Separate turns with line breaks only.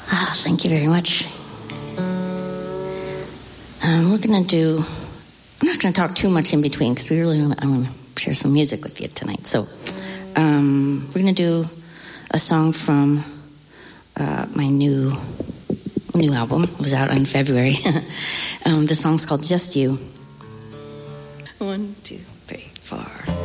Thank you very much. I'm not going to talk too much in between because I want to share some music with you tonight. So we're going to do a song from my new album. It was out in February. The song's called Just You. 1, 2, 3, 4.